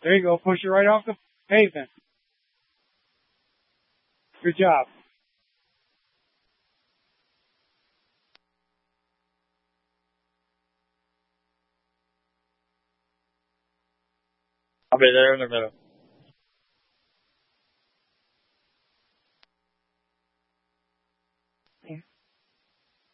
There you go. Push it right off the pavement. Good job. I'll be there in a minute.